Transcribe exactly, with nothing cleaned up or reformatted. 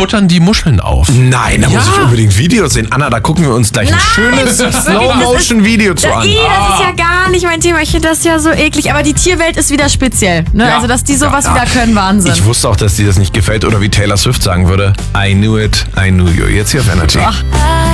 futtern die Muscheln auf. Nein, da Ja. muss ich unbedingt Videos sehen. Anna, da gucken wir uns gleich ein schönes Slow-Motion-Video zu Das, an. ih, das ist ja gar nicht mein Thema. Ich finde das ja so eklig. Aber die Tierwelt ist wieder speziell. Ne? Ja. Also, dass die sowas Ja, ja. wieder können, Wahnsinn. Ich wusste auch, dass dir das nicht gefällt oder wie Taylor Swift sagen würde, I knew it, I knew you. Jetzt hier auf Energy. Ach.